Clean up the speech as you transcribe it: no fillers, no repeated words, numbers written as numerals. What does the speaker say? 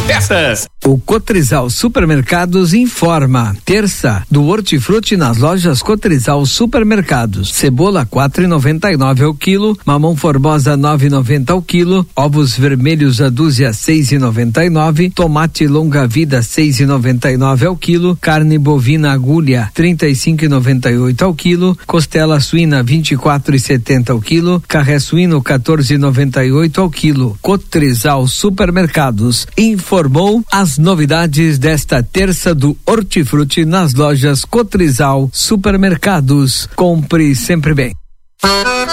peças. O Cotrizal Supermercados informa. Terça, do Hortifruti nas lojas Cotrizal Supermercados. Cebola 4,99 ao quilo, mamão formosa 9,90 ao quilo, ovos vermelhos a dúzia 6,99, tomate longa vida 6,99 ao quilo, carne bovina agulha 35,98 ao quilo, costela suína 24,70 ao quilo, carré suíno 14,98 ao quilo. Cotrizal Supermercados informou as novidades desta terça do Hortifruti nas lojas Cotrizal Supermercados. Compre sempre bem.